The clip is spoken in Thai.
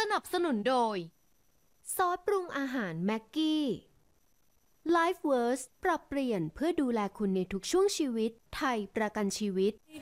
นับสนุนโดยซอสปรุงอาหารแม็กกี้ LifeVerse ปรับเปลี่ยนเพื่อดูแลคุณในทุกช่วงชีวิตไทยประกันชีวิต